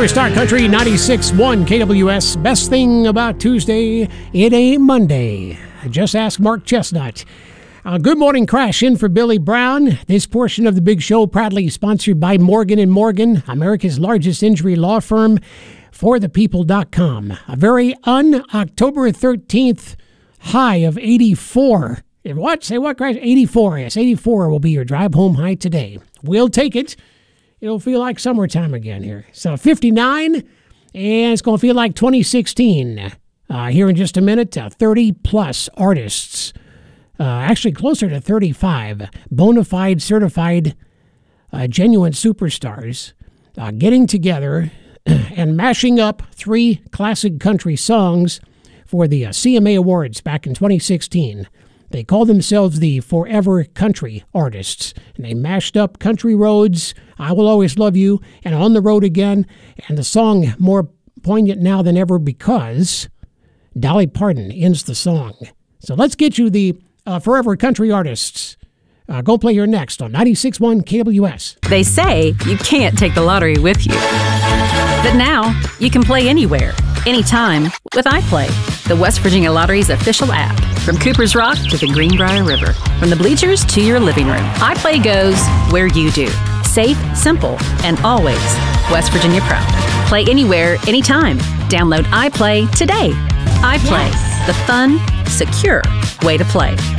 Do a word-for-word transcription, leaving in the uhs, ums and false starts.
Superstar Country ninety-six point one K W S. Best thing about Tuesday, it ain't Monday. Just ask Mark Chestnut. Uh, good morning, crash in for Billy Brown. This portion of the big show proudly sponsored by Morgan and Morgan, America's largest injury law firm, for the people dot com. A very un-October thirteenth high of eighty-four. What? Say what, crash? eighty-four. Yes, eighty-four will be your drive home high today. We'll take it. It'll feel like summertime again here. So fifty-nine, and it's going to feel like twenty sixteen. Uh, here in just a minute, uh, thirty-plus artists. Uh, actually closer to thirty-five, bona fide, certified, uh, genuine superstars uh, getting together and mashing up three classic country songs for the uh, C M A Awards back in twenty sixteen. They call themselves the Forever Country Artists, and they mashed up Country Roads, I Will Always Love You, and On the Road Again, and the song more poignant now than ever because Dolly Parton ends the song. So let's get you the Uh, Forever Country Artists. Uh, go play here next on ninety-six point one K W S. They say you can't take the lottery with you. But now, you can play anywhere, anytime, with iPlay, the West Virginia Lottery's official app. From Cooper's Rock to the Greenbrier River, from the bleachers to your living room, iPlay goes where you do. Safe, simple, and always West Virginia proud. Play anywhere, anytime. Download iPlay today. iPlay, yes. The fun, secure way to play.